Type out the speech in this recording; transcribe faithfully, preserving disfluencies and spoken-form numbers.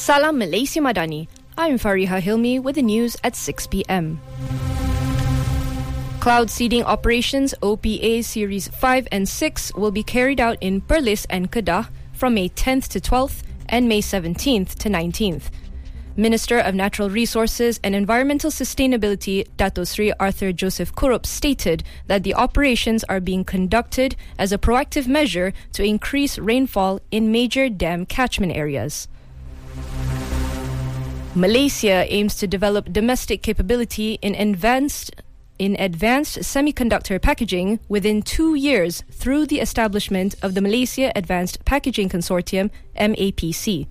Salam Malaysia Madani. I'm Fariha Hilmi with the news at six p.m. Cloud seeding operations O P A Series five and six will be carried out in Perlis and Kedah from May tenth to twelfth and May seventeenth to nineteenth. Minister of Natural Resources and Environmental Sustainability Dato Sri Arthur Joseph Kurup stated that the operations are being conducted as a proactive measure to increase rainfall in major dam catchment areas. Malaysia aims to develop domestic capability in advanced in advanced semiconductor packaging within two years through the establishment of the Malaysia Advanced Packaging Consortium, M A P C.